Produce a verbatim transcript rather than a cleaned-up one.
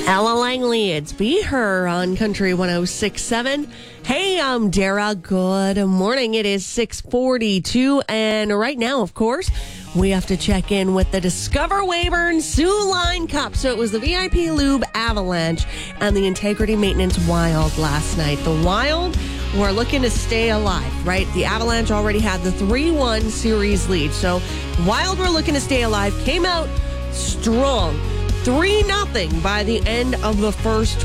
Ella Langley, it's Be Her on Country one oh six point seven. Hey, I'm Dara. Good morning. It is six forty-two, and right now, of course, we have to check in with the Discover Weyburn Soo Line Cup. So it was the V I P Lube Avalanche and the Integrity Maintenance Wild last night. The Wild were looking to stay alive, right? The Avalanche already had the three one series lead. So Wild were looking to stay alive, came out strong. three nothing by the end of the first